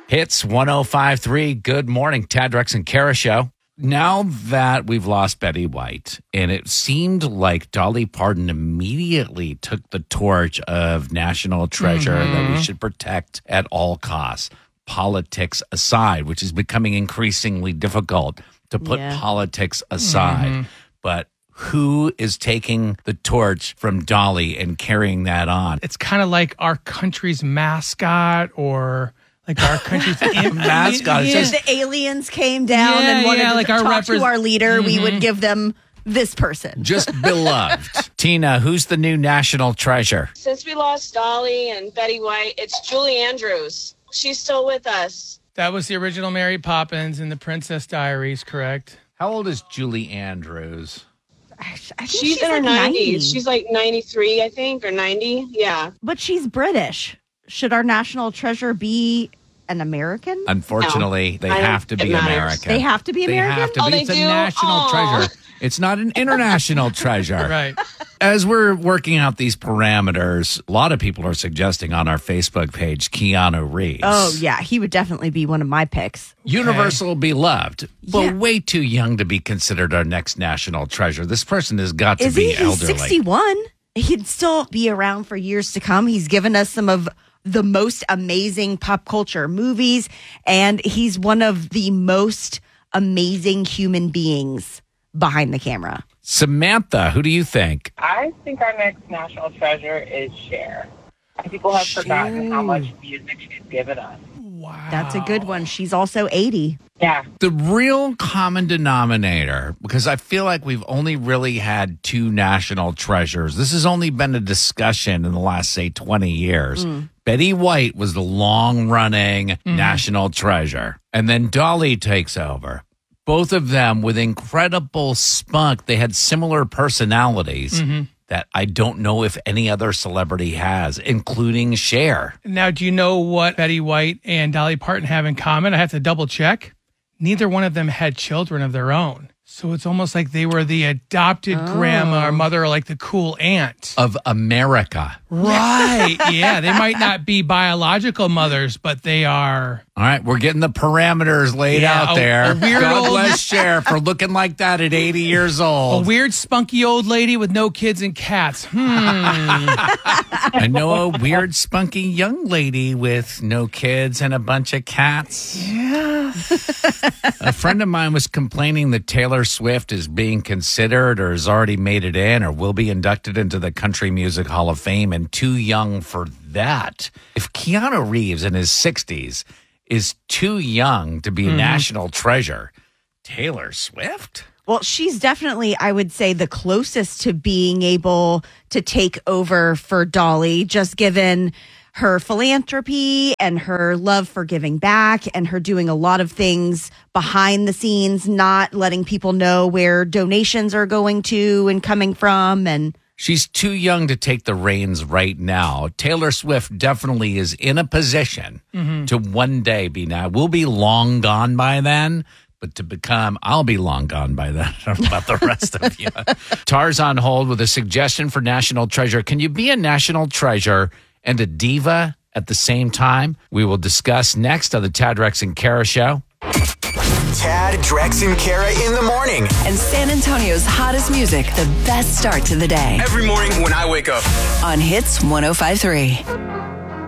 Hits 105.3. Good morning, Tad, Rex, and Kara show. Now that we've lost Betty White, and it seemed like Dolly Parton immediately took the torch of national treasure that we should protect at all costs, politics aside, which is becoming increasingly difficult to put politics aside. But who is taking the torch from Dolly and carrying that on? It's kind of like our country's mascot or like our country's mascot. If the aliens came down and wanted to talk to our leader, we would give them this person. Just beloved. Tina, who's the new national treasure? Since we lost Dolly and Betty White, it's Julie Andrews. She's still with us. That was the original Mary Poppins in the Princess Diaries, correct? How old is Julie Andrews? I think She's in her 90s. She's like 93, I think, or 90. Yeah. But she's British. Should our national treasure be an American? Unfortunately, they have to be American. They have to be American? They have to be. It's a national treasure. It's not an international treasure. Right. As we're working out these parameters, a lot of people are suggesting on our Facebook page Keanu Reeves. Oh, yeah. He would definitely be one of my picks. Universal beloved, but way too young to be considered our next national treasure. This person has got to be elderly. He's 61. He'd still be around for years to come. He's given us some of the most amazing pop culture movies, and he's one of the most amazing human beings behind the camera. Samantha, who do you think? I think our next national treasure is Cher. People have forgotten how much music she's given us. Wow. That's a good one. She's also 80. Yeah. The real common denominator, because I feel like we've only really had two national treasures. This has only been a discussion in the last, say, 20 years. Betty White was the long-running national treasure. And then Dolly takes over. Both of them with incredible spunk. They had similar personalities that I don't know if any other celebrity has, including Cher. Now, do you know what Betty White and Dolly Parton have in common? I have to double check. Neither one of them had children of their own. So it's almost like they were the adopted grandma or mother, or like the cool aunt of America. Right. Yeah. They might not be biological mothers, but they are. All right. We're getting the parameters laid out there. A weird God bless Cher for looking like that at 80 years old. A weird, spunky old lady with no kids and cats. I know a weird, spunky young lady with no kids and a bunch of cats. Yeah. A friend of mine was complaining that Taylor Swift is being considered or has already made it in or will be inducted into the Country Music Hall of Fame and too young for that. If Keanu Reeves in his 60s is too young to be a national treasure, Taylor Swift? Well, she's definitely, I would say, the closest to being able to take over for Dolly, just given her philanthropy and her love for giving back and her doing a lot of things behind the scenes, not letting people know where donations are going to and coming from. And she's too young to take the reins right now. Taylor Swift definitely is in a position to one day be now. We'll be long gone by then. But to become, I'll be long gone by then. I don't know about the rest of you. Tar's on hold with a suggestion for national treasure. Can you be a national treasure and a diva at the same time? We will discuss next on the Tad, Rex, and Kara show. Tad, Drex, and Kara in the morning. And San Antonio's hottest music, the best start to the day. Every morning when I wake up. On Hits 105.3.